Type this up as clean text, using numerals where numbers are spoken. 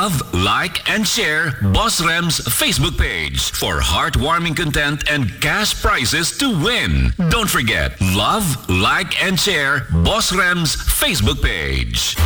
Love, like, and share Boss Rem's Facebook page for heartwarming content and cash prizes to win. Don't forget, love, like, and share Boss Rem's Facebook page.